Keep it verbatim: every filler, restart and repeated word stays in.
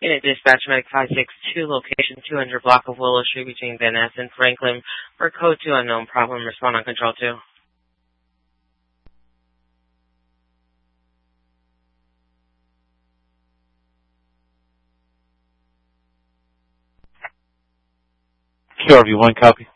Unit Dispatch Medic five six two, location two hundred block of Willow Street between Van Ness and Franklin. For code two unknown problem, respond on control two. Q R V one, copy.